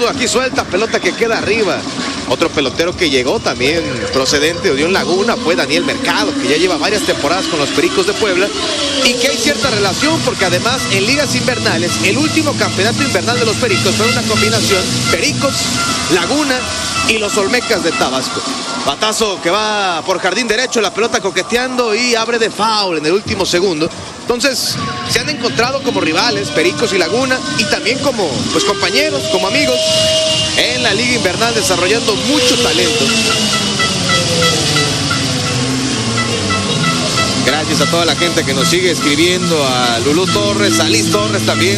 zurdo, aquí suelta, pelota que queda arriba. Otro pelotero que llegó también procedente de Unión Laguna fue Daniel Mercado, que ya lleva varias temporadas con los Pericos de Puebla y que hay cierta relación porque además en ligas invernales, el último campeonato invernal de los Pericos fue una combinación Pericos, Laguna y los Olmecas de Tabasco. Batazo que va por jardín derecho, la pelota coqueteando y abre de foul en el último segundo. Entonces se han encontrado como rivales Pericos y Laguna y también como pues compañeros, como amigos en la liga invernal, desarrollando mucho talento. Gracias a toda la gente que nos sigue escribiendo, a Lulú Torres, a Liz Torres también,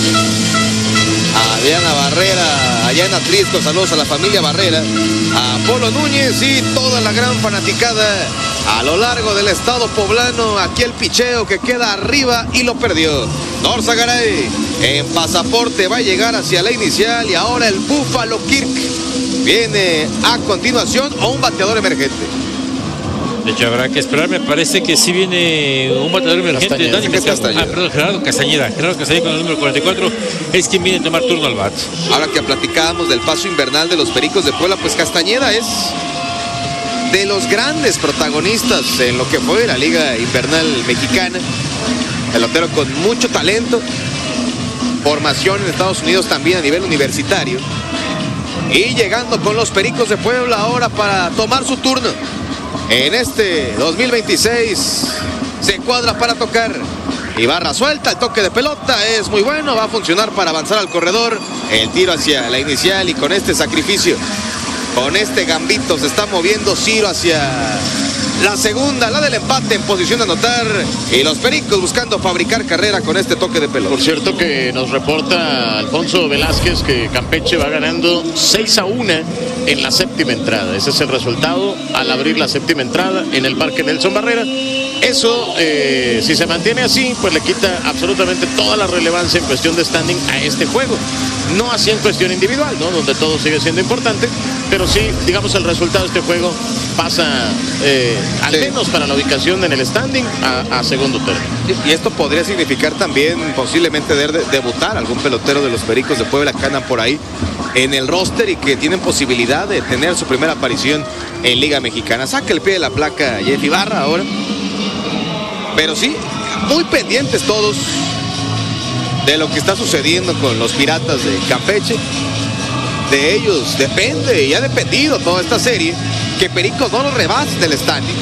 a Diana Barrera, allá en Atlisco, saludos a la familia Barrera, a Polo Núñez y toda la gran fanaticada a lo largo del estado poblano. Aquí el picheo que queda arriba y lo perdió Norza Garay. En pasaporte va a llegar hacia la inicial y ahora el Buffalo Kirk viene a continuación o un bateador emergente. De hecho, habrá que esperar. Me parece que sí viene un bateador emergente. Gerardo Castañeda. Gerardo Castañeda con el número 44 es quien viene a tomar turno al bat. Ahora que platicábamos del paso invernal de los Pericos de Puebla, pues Castañeda es de los grandes protagonistas en lo que fue la Liga Invernal Mexicana. Pelotero con mucho talento. Formación en Estados Unidos también a nivel universitario. Y llegando con los Pericos de Puebla ahora para tomar su turno. En este 2026 se cuadra para tocar. Ibarra suelta, el toque de pelota es muy bueno, va a funcionar para avanzar al corredor. El tiro hacia la inicial y con este sacrificio, con este gambito se está moviendo Ciro hacia la segunda, la del empate en posición de anotar. Y los Pericos buscando fabricar carrera con este toque de pelota. Por cierto que nos reporta Alfonso Velázquez que Campeche va ganando 6-1 en la séptima entrada. Ese es el resultado al abrir la séptima entrada en el Parque Nelson Barrera. Eso, si se mantiene así, pues le quita absolutamente toda la relevancia en cuestión de standing a este juego. No así en cuestión individual, ¿no? Donde todo sigue siendo importante, pero sí, digamos, el resultado de este juego pasa al menos para la ubicación en el standing a segundo término. Y esto podría significar también posiblemente debutar algún pelotero de los Pericos de Puebla que andan por ahí en el roster y que tienen posibilidad de tener su primera aparición en Liga Mexicana. Saca el pie de la placa Jeff Ibarra ahora. Pero sí, muy pendientes todos de lo que está sucediendo con los Piratas de Campeche. De ellos depende y ha dependido toda esta serie que Pericos no los rebase del standing.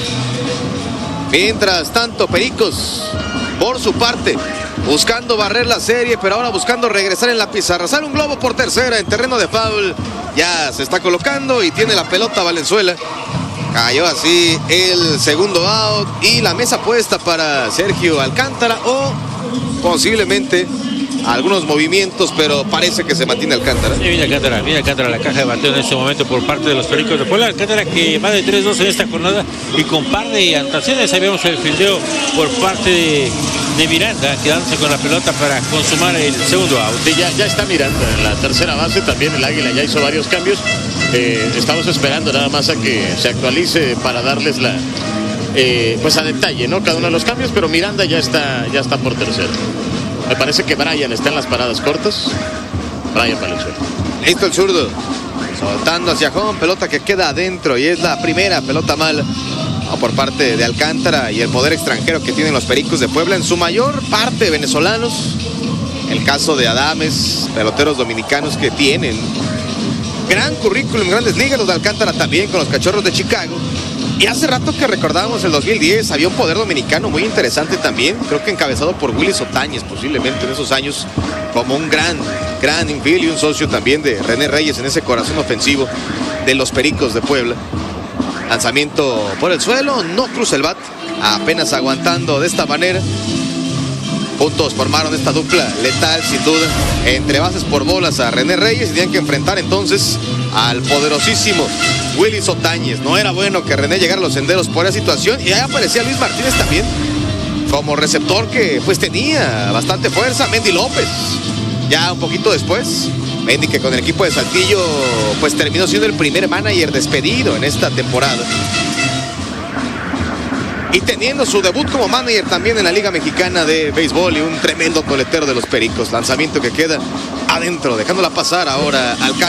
Mientras tanto, Pericos, por su parte, buscando barrer la serie, pero ahora buscando regresar en la pizarra. Sale un globo por tercera en terreno de foul. Ya se está colocando y tiene la pelota Valenzuela. Cayó así el segundo out y la mesa puesta para Sergio Alcántara o posiblemente algunos movimientos, pero parece que se mantiene Alcántara. Sí, viene Alcántara a la caja de bateo en este momento por parte de los Pericos de Puebla. Alcántara que va de 3-2 en esta jornada y con par de anotaciones. Ahí vemos el fildeo por parte de Miranda, quedándose con la pelota para consumar el segundo out. Sí, ya está Miranda en la tercera base, también el Águila ya hizo varios cambios. Estamos esperando nada más a que se actualice para darles pues a detalle, ¿no? Cada uno de los cambios, pero Miranda ya está por tercero. Me parece que Brian está en las paradas cortas. Brian Valenzuela. Listo el zurdo. Soltando hacia home, pelota que queda adentro y es la primera pelota mala por parte de Alcántara y el poder extranjero que tienen los Pericos de Puebla, en su mayor parte venezolanos. El caso de Adames, peloteros dominicanos que tienen gran currículum en Grandes Ligas, los de Alcántara también con los Cachorros de Chicago. Y hace rato que recordábamos el 2010, había un poder dominicano muy interesante también, creo que encabezado por Willy Sotañez, posiblemente en esos años, como un gran infield y un socio también de René Reyes en ese corazón ofensivo de los Pericos de Puebla. Lanzamiento por el suelo, no cruza el bat, apenas aguantando de esta manera. Juntos formaron esta dupla letal, sin duda, entre bases por bolas a René Reyes y tenían que enfrentar entonces al poderosísimo Willy Sotañez. No era bueno que René llegara a los senderos por esa situación y ahí aparecía Luis Martínez también como receptor que pues tenía bastante fuerza. Mendy López, ya un poquito después. Mendy que con el equipo de Saltillo pues terminó siendo el primer manager despedido en esta temporada. Y teniendo su debut como manager también en la Liga Mexicana de Béisbol y un tremendo coletero de los Pericos. Lanzamiento que queda adentro, dejándola pasar ahora al